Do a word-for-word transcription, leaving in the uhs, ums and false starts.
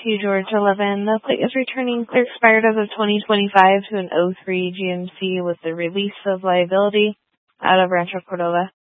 Matthew George eleven. The plate is returning clear expired as of twenty twenty-five to an oh three G M C with the release of liability out of Rancho Cordova.